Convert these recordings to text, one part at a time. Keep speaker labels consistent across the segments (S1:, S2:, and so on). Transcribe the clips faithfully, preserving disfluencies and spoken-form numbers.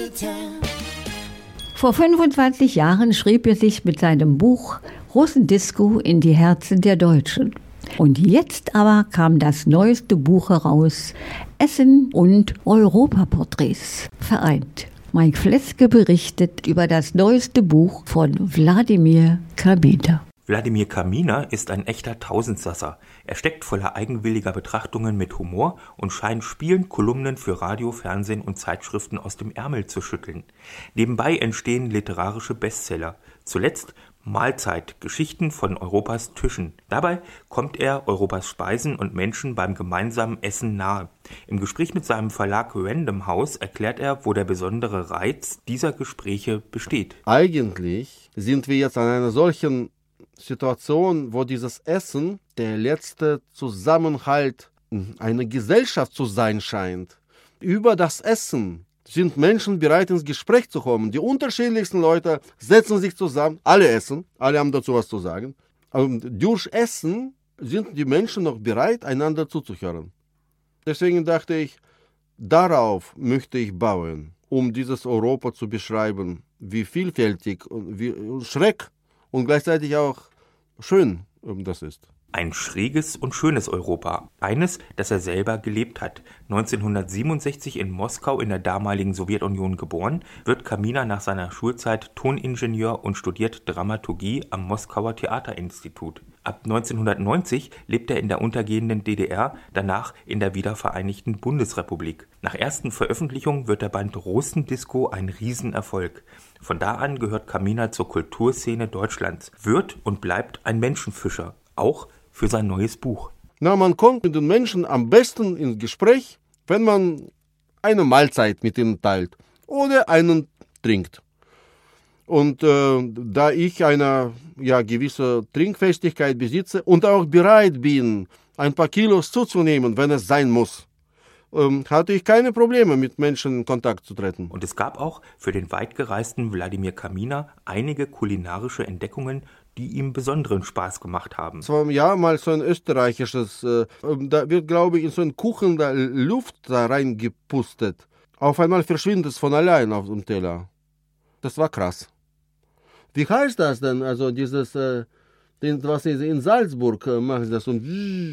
S1: Vor fünfundzwanzig Jahren schrieb er sich mit seinem Buch Russendisco in die Herzen der Deutschen. Und jetzt aber kam das neueste Buch heraus, Essen und Europaporträts vereint. Mike Fleske berichtet über das neueste Buch von Wladimir Kaminer.
S2: Wladimir Kaminer ist ein echter Tausendsasser. Er steckt voller eigenwilliger Betrachtungen mit Humor und scheint spielend Kolumnen für Radio, Fernsehen und Zeitschriften aus dem Ärmel zu schütteln. Nebenbei entstehen literarische Bestseller. Zuletzt Mahlzeit, Geschichten von Europas Tischen. Dabei kommt er Europas Speisen und Menschen beim gemeinsamen Essen nahe. Im Gespräch mit seinem Verlag Random House erklärt er, wo der besondere Reiz dieser Gespräche besteht.
S3: Eigentlich sind wir jetzt an einer solchen Situation, wo dieses Essen der letzte Zusammenhalt einer Gesellschaft zu sein scheint. Über das Essen sind Menschen bereit, ins Gespräch zu kommen. Die unterschiedlichsten Leute setzen sich zusammen, alle essen, alle haben dazu was zu sagen. Und durch Essen sind die Menschen noch bereit, einander zuzuhören. Deswegen dachte ich, darauf möchte ich bauen, um dieses Europa zu beschreiben, wie vielfältig und wie schräg und gleichzeitig auch schön das ist.
S2: Ein schräges und schönes Europa. Eines, das er selber gelebt hat. neunzehnhundertsiebenundsechzig in Moskau in der damaligen Sowjetunion geboren, wird Kaminer nach seiner Schulzeit Toningenieur und studiert Dramaturgie am Moskauer Theaterinstitut. Ab neunzehnhundertneunzig lebt er in der untergehenden D D R, danach in der wiedervereinigten Bundesrepublik. Nach ersten Veröffentlichungen wird der Band Russendisco ein Riesenerfolg. Von da an gehört Kaminer zur Kulturszene Deutschlands, wird und bleibt ein Menschenfischer, auch für sein neues Buch.
S3: Na, man kommt mit den Menschen am besten ins Gespräch, wenn man eine Mahlzeit mit ihnen teilt oder einen trinkt. Und äh, da ich eine ja, gewisse Trinkfestigkeit besitze und auch bereit bin, ein paar Kilos zuzunehmen, wenn es sein muss, ähm, hatte ich keine Probleme, mit Menschen in Kontakt zu treten.
S2: Und es gab auch für den weitgereisten Wladimir Kaminer einige kulinarische Entdeckungen, die ihm besonderen Spaß gemacht haben.
S3: Es war ja mal so ein österreichisches, äh, da wird, glaube ich, in so einen Kuchen da Luft da reingepustet. Auf einmal verschwindet es von allein auf dem Teller. Das war krass. Wie heißt das denn? Also dieses, äh, den, was ist in Salzburg äh, machen sie das und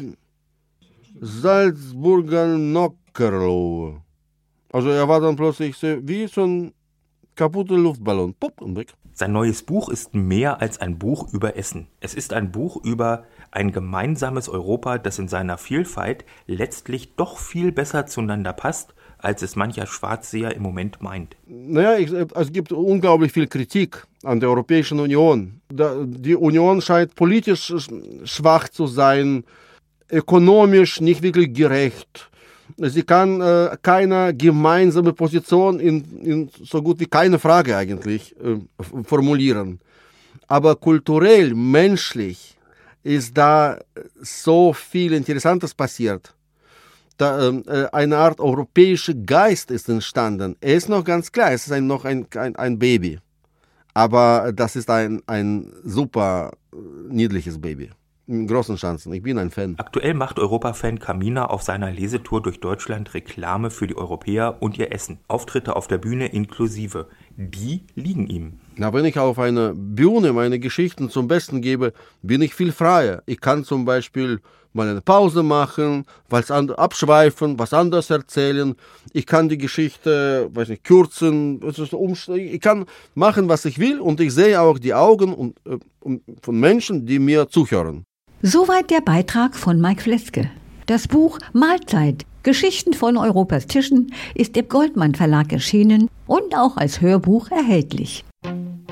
S3: Salzburger Nockerl. Also er war dann plötzlich so, wie so ein kaputter Luftballon. Pupp und weg.
S2: Sein neues Buch ist mehr als ein Buch über Essen. Es ist ein Buch über ein gemeinsames Europa, das in seiner Vielfalt letztlich doch viel besser zueinander passt, als es mancher Schwarzseher im Moment meint.
S3: Naja, ich, es gibt unglaublich viel Kritik an der Europäischen Union. Da, die Union scheint politisch schwach zu sein, ökonomisch nicht wirklich gerecht. Sie kann äh, keine gemeinsame Position in, in so gut wie keine Frage eigentlich äh, formulieren. Aber kulturell, menschlich ist da so viel Interessantes passiert. Da, äh, eine Art europäischer Geist ist entstanden. Er ist noch ganz klar, es ist ein, noch ein, ein, ein Baby. Aber das ist ein, ein super niedliches Baby. In großen Chancen. Ich bin ein Fan.
S2: Aktuell macht Europa-Fan Kaminer auf seiner Lesetour durch Deutschland Reklame für die Europäer und ihr Essen. Auftritte auf der Bühne inklusive. Die liegen ihm.
S3: Na, wenn ich auf einer Bühne meine Geschichten zum Besten gebe, bin ich viel freier. Ich kann zum Beispiel mal eine Pause machen, was and- abschweifen, was anderes erzählen. Ich kann die Geschichte, weiß nicht, kürzen. Ich kann machen, was ich will, und ich sehe auch die Augen und, äh, von Menschen, die mir zuhören.
S1: Soweit der Beitrag von Mike Fleske. Das Buch Mahlzeit, Geschichten von Europas Tischen ist im Goldmann Verlag erschienen und auch als Hörbuch erhältlich.